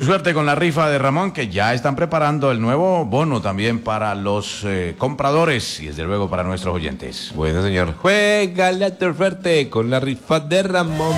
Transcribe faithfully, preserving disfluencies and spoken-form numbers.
Suerte con la rifa de Ramón, que ya están preparando el nuevo bono también para los eh, compradores y desde luego para nuestros oyentes. Bueno, señor, juégale a tu suerte con la rifa de Ramón.